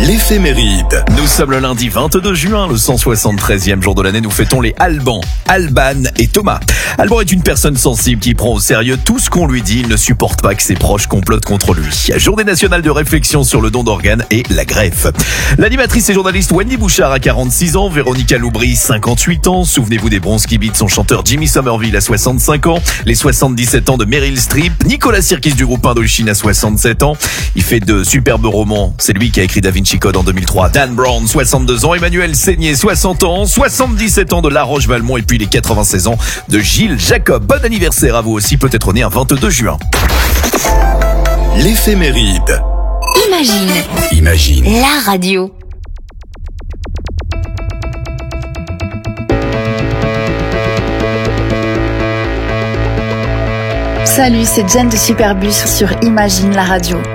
L'éphéméride. Nous sommes le lundi 22 juin, le 173e jour de l'année. Nous fêtons les Albans, Alban et Thomas. Alban est une personne sensible qui prend au sérieux tout ce qu'on lui dit. Il ne supporte pas que ses proches complotent contre lui. Journée nationale de réflexion sur le don d'organes et la greffe. L'animatrice et journaliste Wendy Bouchard a 46 ans, Véronica Loubry 58 ans. Souvenez-vous des bronzes qui bitent son chanteur Jimmy Somerville à 65 ans. Les 77 ans de Meryl Streep. Nicolas Sirkis du groupe Indochine à 67 ans. Il fait de superbes romans. C'est lui qui a écrit Da Vinci Code en 2003. Dan Brown, 62 ans. Emmanuel Seigné, 60 ans. 77 ans de La Roche-Valmont. Et puis les 96 ans de Gilles Jacob. Bon anniversaire à vous aussi, peut-être né un 22 juin. L'éphéméride. Imagine. La radio. Salut, c'est Jen de Superbus sur Imagine la radio.